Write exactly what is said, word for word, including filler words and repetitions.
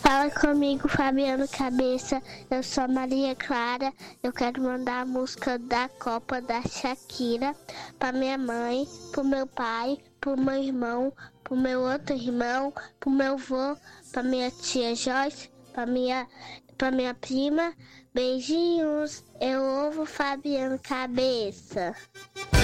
Fala comigo, Fabiano Cabeça. Eu sou a Maria Clara. Eu quero mandar a música da Copa da Shakira pra minha mãe, pro meu pai, pro meu irmão, pro meu outro irmão, pro meu avô, pra minha tia Joyce, pra minha, pra minha prima. Beijinhos. Eu ouvo Fabiano Cabeça.